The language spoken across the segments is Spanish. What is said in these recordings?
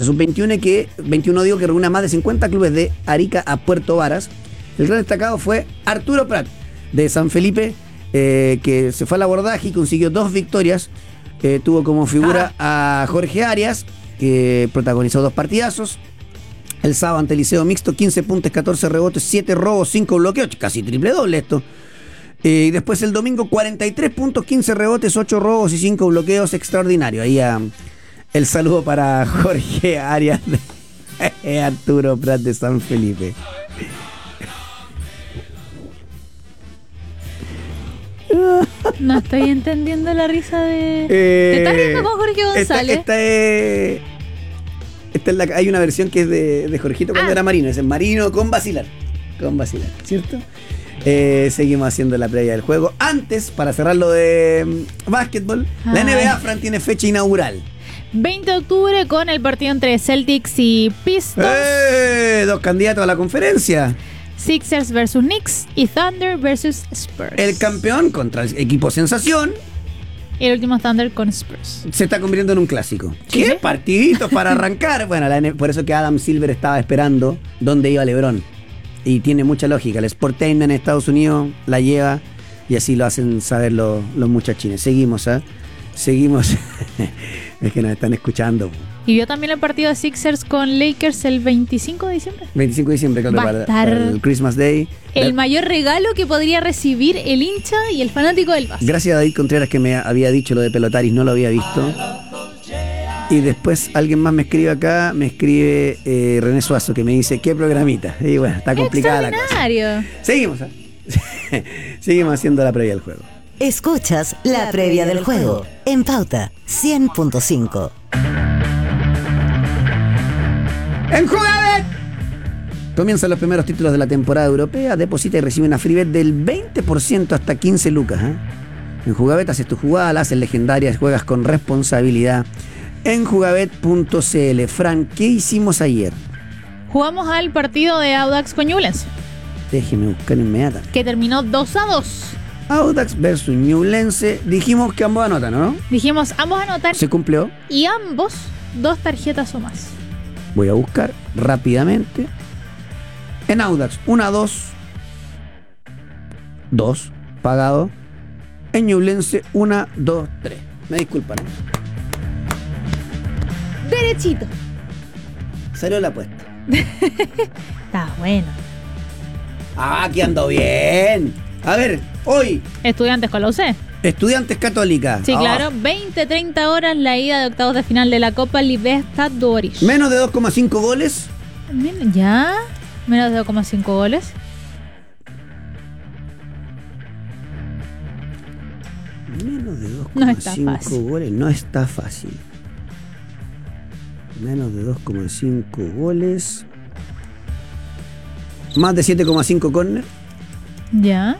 sub-21 que reúne a más de 50 clubes de Arica a Puerto Varas. El gran destacado fue Arturo Prat, de San Felipe, que se fue al abordaje y consiguió 2 victorias. Tuvo como figura a Jorge Arias, que protagonizó 2 partidazos. El sábado ante el Liceo Mixto, 15 puntos, 14 rebotes, 7 robos, 5 bloqueos, casi triple doble esto. Y después el domingo, 43 puntos, 15 rebotes, 8 robos y 5 bloqueos, extraordinario. Ahí el saludo para Jorge Arias de Arturo Prat de San Felipe. No estoy entendiendo la risa de... ¿Te estás riendo con Jorge González? Hay una versión que es de Jorgito cuando era Marino. Es el Marino con vacilar. ¿Cierto? Seguimos haciendo la previa del juego. Antes, para cerrar lo de básquetbol, la NBA, Fran, tiene fecha inaugural. 20 de octubre con el partido entre Celtics y Pistons. 2 candidatos a la conferencia. Sixers versus Knicks y Thunder versus Spurs. El campeón contra el equipo sensación. Y el último Thunder con Spurs. Se está convirtiendo en un clásico. ¿Sí? ¿Qué partiditos para arrancar? Bueno, por eso que Adam Silver estaba esperando dónde iba LeBron. Y tiene mucha lógica. El Sportainment en Estados Unidos la lleva y así lo hacen saber los muchachines. Seguimos, Seguimos. Es que nos están escuchando. Y vio también el partido de Sixers con Lakers el 25 de diciembre. 25 de diciembre, claro, Va a estar para el Christmas Day. El mayor regalo que podría recibir el hincha y el fanático del básquet. Gracias a David Contreras que me había dicho lo de Pelotaris, no lo había visto. Y después alguien más me escribe acá, René Suazo, que me dice, ¿qué programita? Y bueno, está complicada la cosa. Seguimos, Seguimos haciendo la previa del juego. Escuchas la previa del juego en Pauta 100.5. En Jugabet comienzan los primeros títulos de la temporada europea. Deposita y recibe una free bet del 20% hasta 15 lucas. En Jugabet haces tu jugada, la haces legendaria, juegas con responsabilidad. En Jugabet.cl. Fran, ¿qué hicimos ayer? Jugamos al partido de Audax con Ñublense. Déjeme buscar inmediata. Que terminó 2-2. Audax versus Ñublense. Dijimos que ambos anotan, ¿no? Dijimos ambos anotan. Se cumplió. Y ambos 2 tarjetas o más. Voy a buscar rápidamente. En Audax, 1-2. 2, pagado. En Ñublense, 1, 2, 3. Me disculpan. Derechito. Salió la apuesta. Está bueno. Aquí ando bien. A ver, hoy. Estudiantes con la UC. Estudiantes Católica. Sí, claro. 20-30 horas la ida de octavos de final de la Copa Libertadores. Menos de 2,5 goles. ¿Ya? Menos de 2,5 goles. Menos de 2,5 goles. No está fácil. Menos de 2,5 goles. Más de 7,5 córner. Ya.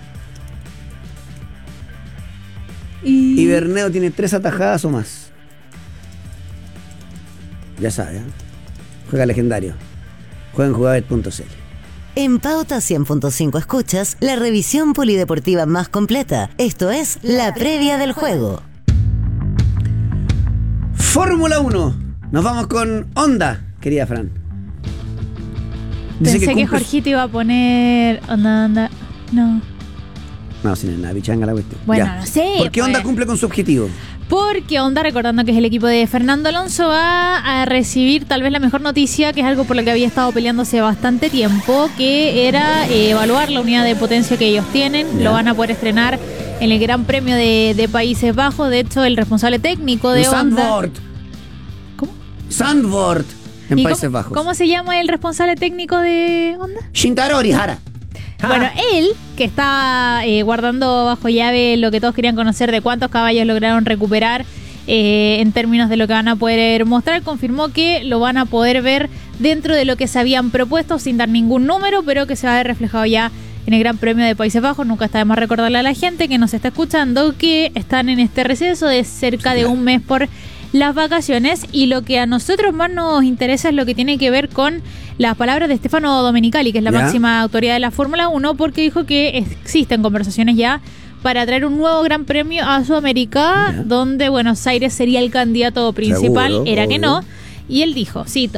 Y Berneo tiene 3 atajadas o más. Ya sabe, Juega legendario. Juega en Jugabet.cl. En Pauta 100.5 escuchas la revisión polideportiva más completa. Esto es la previa del juego. Fórmula 1. Nos vamos con Honda, querida Fran. Dice Pensé que Jorgito iba a poner Honda. No. No, sin nada, pichanga la cuestión. Bueno, ya. No sé. ¿Por qué Honda cumple con su objetivo? Porque Honda, recordando que es el equipo de Fernando Alonso, va a recibir tal vez la mejor noticia, que es algo por lo que había estado peleando hace bastante tiempo, que era evaluar la unidad de potencia que ellos tienen. Ya. Lo van a poder estrenar en el Gran Premio de Países Bajos. De hecho, el responsable técnico de Honda... Zandvoort. ¿Cómo? Zandvoort, en Países Bajos. ¿Cómo se llama el responsable técnico de Honda? Shintaro Orihara. Bueno, él, que está guardando bajo llave lo que todos querían conocer de cuántos caballos lograron recuperar en términos de lo que van a poder mostrar, confirmó que lo van a poder ver dentro de lo que se habían propuesto sin dar ningún número, pero que se va a ver reflejado ya en el Gran Premio de Países Bajos. Nunca está de más recordarle a la gente que nos está escuchando que están en este receso de cerca de un mes por las vacaciones, y lo que a nosotros más nos interesa es lo que tiene que ver con las palabras de Stefano Domenicali, que es la máxima autoridad de la Fórmula 1, porque dijo que existen conversaciones ya para traer un nuevo Gran Premio a Sudamérica, donde Buenos Aires sería el candidato principal. Seguro, era obvio. Que no, y él dijo, cito,